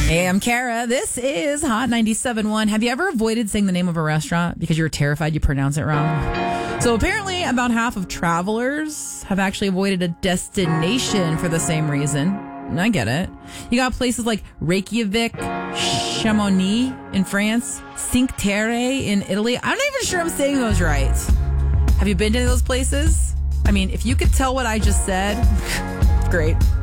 Hey, I'm Kara. This is Hot 97.1. Have you ever avoided saying the name of a restaurant because you were terrified you pronounce it wrong? So apparently about half of travelers have actually avoided a destination for the same reason. And I get it. You got places like Reykjavik, Chamonix in France, Cinque Terre in Italy. I'm not even sure I'm saying those right. Have you been to those places? I mean, if you could tell what I just said, great.